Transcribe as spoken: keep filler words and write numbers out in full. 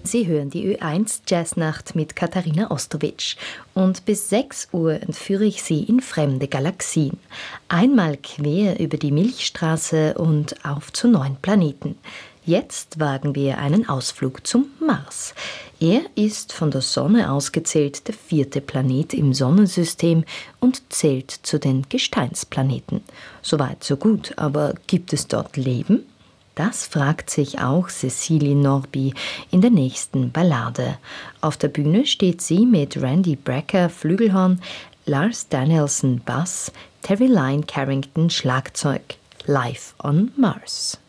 Sie hören die Ö eins Jazznacht mit Katharina Ostowitsch. Und bis sechs Uhr entführe ich Sie in fremde Galaxien. Einmal quer über die Milchstraße und auf zu neuen Planeten. Jetzt wagen wir einen Ausflug zum Mars. Er ist von der Sonne aus gezählt der vierte Planet im Sonnensystem und zählt zu den Gesteinsplaneten. Soweit so gut, aber gibt es dort Leben? Das fragt sich auch Cecilie Norby in der nächsten Ballade. Auf der Bühne steht sie mit Randy Brecker Flügelhorn, Lars Danielson Bass, Terry Lyne Carrington Schlagzeug. Live on Mars.